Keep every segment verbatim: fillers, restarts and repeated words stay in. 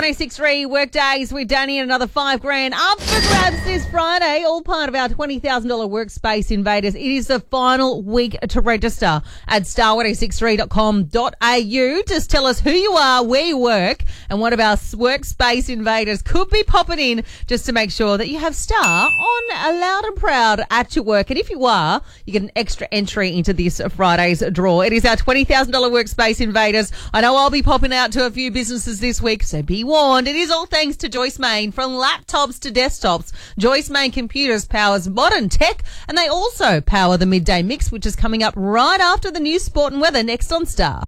one oh six three Workdays with Danny and another five grand up for grabs this Friday, all part of our twenty thousand dollars Workspace Invaders. It is the final week to register at star one oh six three dot com dot a u. Just tell us who you are, where you work, and one of our Workspace Invaders could be popping in just to make sure that you have Star on a loud and proud at your work. And if you are, you get an extra entry into this Friday's draw. It is our twenty thousand dollars Workspace Invaders. I know I'll be popping out to a few businesses this week, so be warned. It is all thanks to Joyce Main. From laptops to desktops, Joyce Main Computers powers modern tech, and they also power the Midday Mix, which is coming up right after the news, sport and weather next on Star.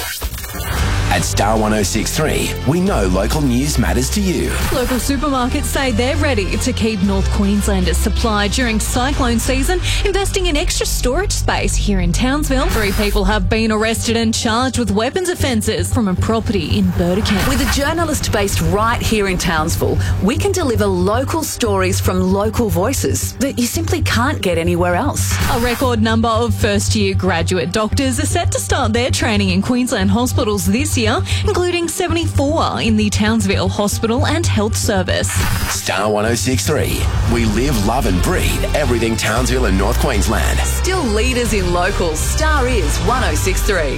At Star one oh six three, we know local news matters to you. Local supermarkets say they're ready to keep North Queenslanders supplied during cyclone season, investing in extra storage space here in Townsville. Three people have been arrested and charged with weapons offences from a property in Burdekin. With a journalist based right here in Townsville, we can deliver local stories from local voices that you simply can't get anywhere else. A record number of first-year graduate doctors are set to start their training in Queensland hospitals this year, including seventy-four in the Townsville Hospital and Health Service. Star one oh six three. We live, love and breathe everything Townsville and North Queensland. Still leaders in locals, Star is one oh six three.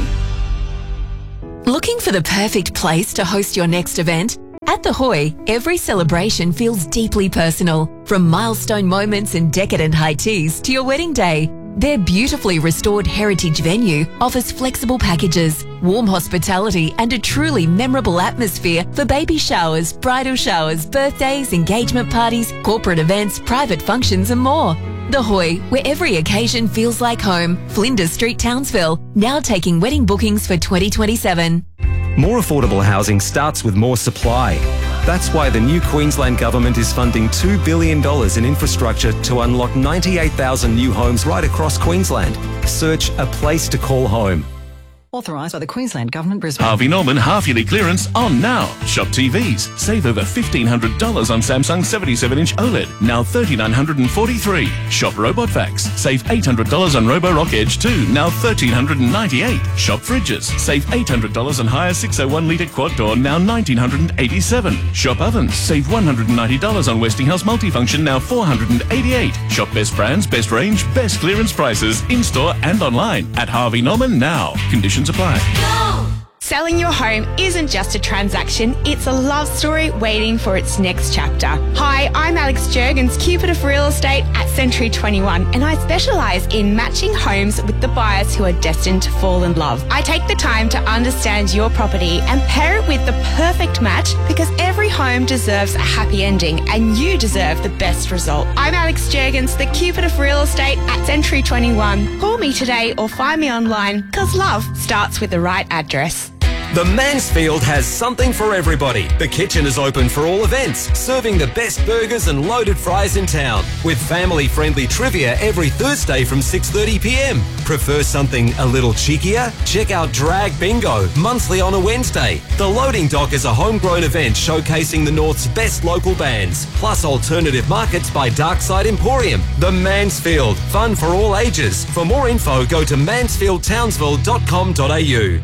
Looking for the perfect place to host your next event? At The Hoy, every celebration feels deeply personal. From milestone moments and decadent high teas to your wedding day, their beautifully restored heritage venue offers flexible packages, warm hospitality and a truly memorable atmosphere for baby showers, bridal showers, birthdays, engagement parties, corporate events, private functions and more. The Hoy, where every occasion feels like home. Flinders Street, Townsville, now taking wedding bookings for twenty twenty-seven. More affordable housing starts with more supply. That's why the new Queensland Government is funding two billion dollars in infrastructure to unlock ninety-eight thousand new homes right across Queensland. Search A Place to Call Home. Authorised by the Queensland Government, Brisbane. Harvey Norman half-yearly clearance on now. Shop T Vs. Save over fifteen hundred dollars on Samsung seventy-seven inch OLED. Now three thousand nine hundred forty-three dollars. Shop Robot Vacs. Save eight hundred dollars on Roborock Edge two. Now one thousand three hundred ninety-eight dollars. Shop Fridges. Save eight hundred dollars on higher six oh one litre quad door. Now one thousand nine hundred eighty-seven dollars. Shop Ovens. Save one hundred ninety dollars on Westinghouse Multifunction. Now four hundred eighty-eight dollars. Shop best brands, best range, best clearance prices in-store and online at Harvey Norman now. Conditions apply. Selling your home isn't just a transaction, it's a love story waiting for its next chapter. Hi, I'm Alex Jurgens, Cupid of Real Estate at Century twenty-one, and I specialise in matching homes with the buyers who are destined to fall in love. I take the time to understand your property and pair it with the perfect match because every home deserves a happy ending and you deserve the best result. I'm Alex Jurgens, the Cupid of Real Estate at Century twenty-one. Call me today or find me online because love starts with the right address. The Mansfield has something for everybody. The kitchen is open for all events, serving the best burgers and loaded fries in town, with family-friendly trivia every Thursday from six thirty p m. Prefer something a little cheekier? Check out Drag Bingo, monthly on a Wednesday. The Loading Dock is a homegrown event showcasing the North's best local bands, plus alternative markets by Darkside Emporium. The Mansfield, fun for all ages. For more info, go to mansfield townsville dot com dot a u.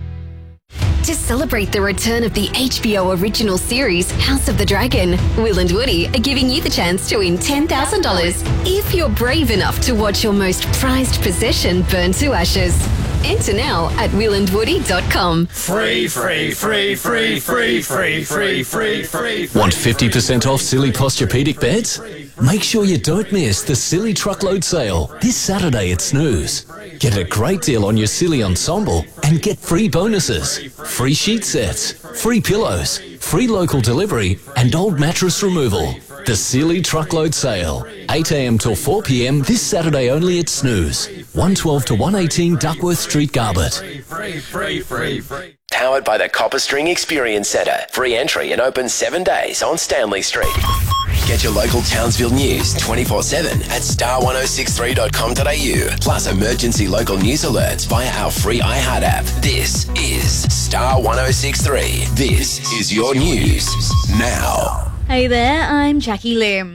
To celebrate the return of the H B O original series House of the Dragon, Will and Woody are giving you the chance to win ten thousand dollars if you're brave enough to watch your most prized possession burn to ashes. Enter now at will and woody dot com. Free, free, free, free, free, free, free, free, free. Want fifty percent off Silly Posturepedic beds? Make sure you don't miss the Silly Truckload Sale this Saturday at Snooze. Get a great deal on your Silly Ensemble and get free bonuses, free sheet sets, free pillows, free local delivery and old mattress removal. The Silly Truckload Sale, eight a m till four p m this Saturday only at Snooze, one twelve to one eighteen Duckworth Street, Garbett. Free, free, free, free. Powered by the Copper String Experience Centre. Free entry and open seven days on Stanley Street. Get your local Townsville news twenty-four seven at star one oh six three dot com dot a u. Plus emergency local news alerts via our free iHeart app. This is Star one oh six three. This is your news now. Hey there, I'm Jackie Lim.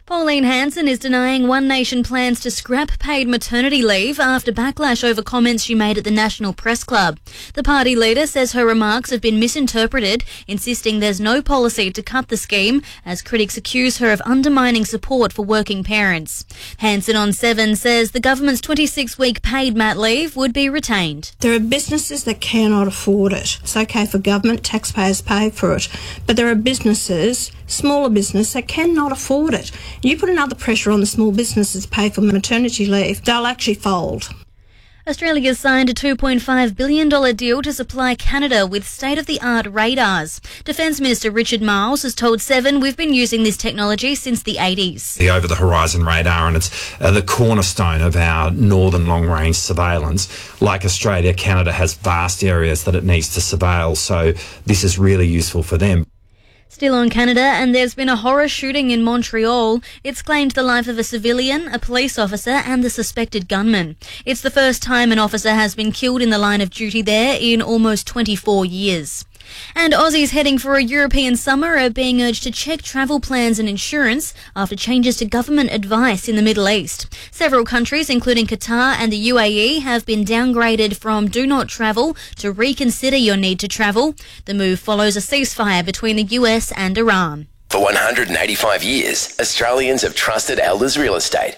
Pauline Hanson is denying One Nation plans to scrap paid maternity leave after backlash over comments she made at the National Press Club. The party leader says her remarks have been misinterpreted, insisting there's no policy to cut the scheme, as critics accuse her of undermining support for working parents. Hanson on Seven says the government's twenty-six week paid mat leave would be retained. There are businesses that cannot afford it. It's okay for government, taxpayers pay for it, but there are businesses, smaller business, that cannot afford it. You put another pressure on the small businesses to pay for maternity leave, they'll actually fold. Australia signed a two point five billion dollars deal to supply Canada with state-of-the-art radars. Defence Minister Richard Marles has told Seven we've been using this technology since the eighties. The over-the-horizon radar, and it's uh, the cornerstone of our northern long-range surveillance. Like Australia, Canada has vast areas that it needs to surveil, so this is really useful for them. Still on Canada, and there's been a horror shooting in Montreal. It's claimed the life of a civilian, a police officer and the suspected gunman. It's the first time an officer has been killed in the line of duty there in almost twenty-four years. And Aussies heading for a European summer are being urged to check travel plans and insurance after changes to government advice in the Middle East. Several countries, including Qatar and the U A E, have been downgraded from do not travel to reconsider your need to travel. The move follows a ceasefire between the U S and Iran. For one hundred eighty-five years, Australians have trusted Elders Real Estate.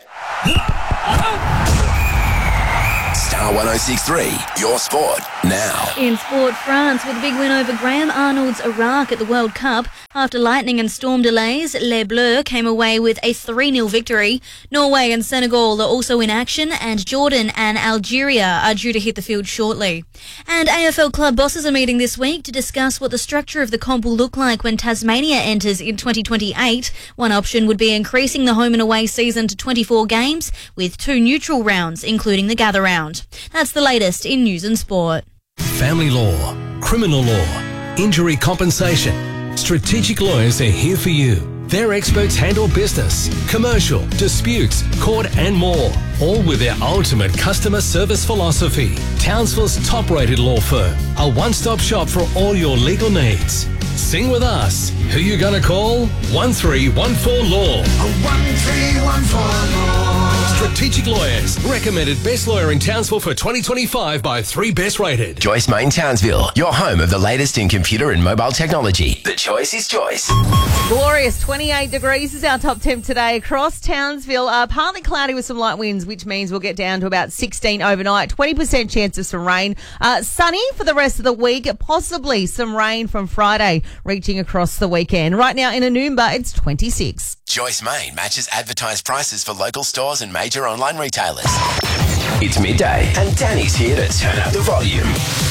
Star one oh six point three, your sport now. In sport, France with a big win over Graham Arnold's Iraq at the World Cup. After lightning and storm delays, Les Bleus came away with a three nil victory. Norway and Senegal are also in action, and Jordan and Algeria are due to hit the field shortly. And A F L club bosses are meeting this week to discuss what the structure of the comp will look like when Tasmania enters in twenty twenty-eight. One option would be increasing the home and away season to twenty-four games, with two neutral rounds, including the gather round. That's the latest in news and sport. Family law, criminal law, injury compensation. Strategic Lawyers are here for you. Their experts handle business, commercial, disputes, court and more. All with their ultimate customer service philosophy. Townsville's top-rated law firm. A one-stop shop for all your legal needs. Sing with us. Who you gonna call? one three one four law. one three one four law. Strategic Lawyers. Recommended best lawyer in Townsville for twenty twenty-five by three best rated. Joyce Main Townsville, your home of the latest in computer and mobile technology. The choice is Joyce. Glorious twenty-eight degrees is our top temp today across Townsville. Uh, partly cloudy with some light winds, which means we'll get down to about sixteen overnight. twenty percent chance of some rain. Uh, sunny for the rest of the week. Possibly some rain from Friday reaching across the weekend. Right now in Anoomba, it's twenty-six. Joyce Main matches advertised prices for local stores and major online retailers. It's midday and Danny's here to turn up the volume.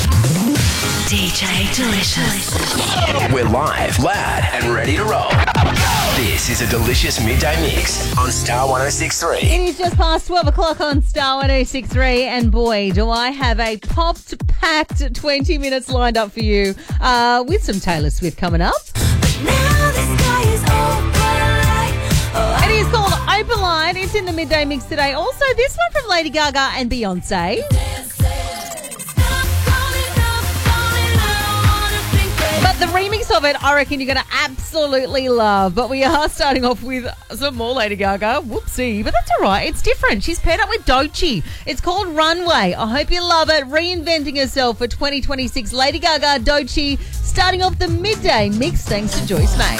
D J Delicious. We're live, loud and ready to roll. This is a delicious midday mix on Star one oh six point three. It is just past twelve o'clock on Star one oh six point three, and boy, do I have a popped, packed twenty minutes lined up for you uh, with some Taylor Swift coming up. Now the sky is open. Oh, it is called Open Line. It's in the midday mix today. Also, this one from Lady Gaga and Beyonce. But the remix of it, I reckon you're going to absolutely love. But we are starting off with some more Lady Gaga. Whoopsie. But that's all right. It's different. She's paired up with Doechii. It's called Runway. I hope you love it. Reinventing herself for twenty twenty-six. Lady Gaga, Doechii, starting off the midday mix thanks to Joyce May.